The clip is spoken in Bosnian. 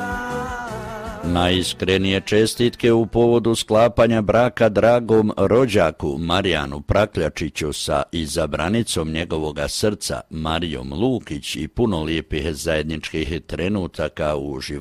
Najiskrenije čestitke u povodu sklapanja braka dragom rođaku Marijanu Prakljačiću sa izabranicom njegovoga srca Marijom Lukić i puno lijepih zajedničkih trenutaka u životu